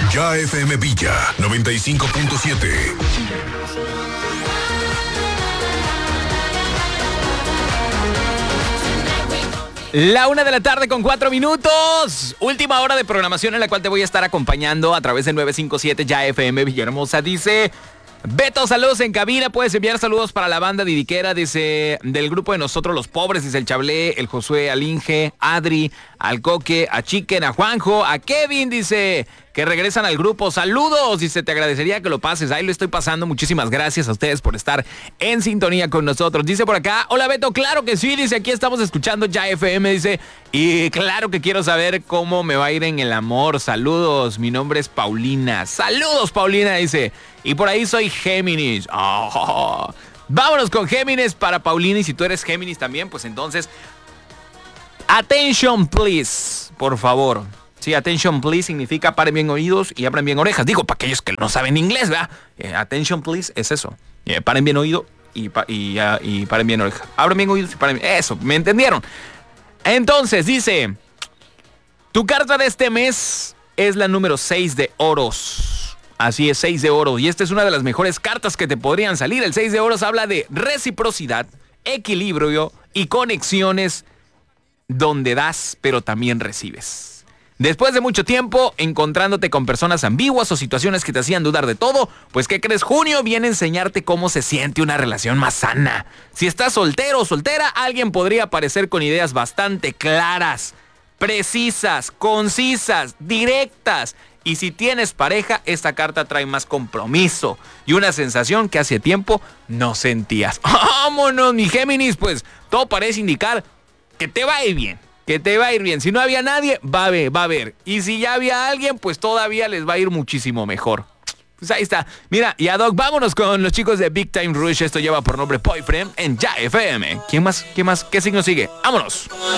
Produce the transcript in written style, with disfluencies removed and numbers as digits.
Ya FM Villa 95.7. La 1:04 p.m. Última hora de programación en la cual te voy a estar acompañando a través de 957 Ya FM Villahermosa. Dice Beto, saludos en cabina. Puedes enviar saludos para la banda didiquera, dice, del grupo de Nosotros los Pobres, dice el Chablé, el Josué, al Inge, Adri, al Coque, a Chicken, a Juanjo, a Kevin, dice, que regresan al grupo. Saludos, dice, te agradecería que lo pases. Ahí lo estoy pasando. Muchísimas gracias a ustedes por estar en sintonía con nosotros. Dice por acá, hola Beto, claro que sí, dice, aquí estamos escuchando Ya FM, dice, y claro que quiero saber cómo me va a ir en el amor. Saludos, mi nombre es Paulina. Saludos, Paulina, dice, y por ahí soy Géminis. Oh, vámonos con Géminis para Paulina, y si tú eres Géminis también, pues entonces, attention please, por favor. Sí, attention please significa paren bien oídos y abran bien orejas. Digo, para aquellos que no saben inglés, ¿verdad? Attention please es eso. Paren bien oído y paren bien orejas. Abran bien oídos y paren bien... Eso, ¿me entendieron? Entonces, dice, tu carta de este mes es la número 6 de oros. Así es, 6 de oro. Y esta es una de las mejores cartas que te podrían salir. El 6 de oros habla de reciprocidad, equilibrio y conexiones donde das, pero también recibes. Después de mucho tiempo encontrándote con personas ambiguas o situaciones que te hacían dudar de todo, pues ¿qué crees? Junio viene a enseñarte cómo se siente una relación más sana. Si estás soltero o soltera, alguien podría aparecer con ideas bastante claras, precisas, concisas, directas. Y si tienes pareja, esta carta trae más compromiso y una sensación que hace tiempo no sentías. ¡Vámonos, mi Géminis! Pues todo parece indicar que te va a ir bien. Que te va a ir bien. Si no había nadie, va a haber. Y si ya había alguien, pues todavía les va a ir muchísimo mejor. Pues ahí está. Mira, y ad hoc, vámonos con los chicos de Big Time Rush. Esto lleva por nombre Boyfriend en Ya FM. ¿Quién más? ¿Qué signo sigue? ¡Vámonos!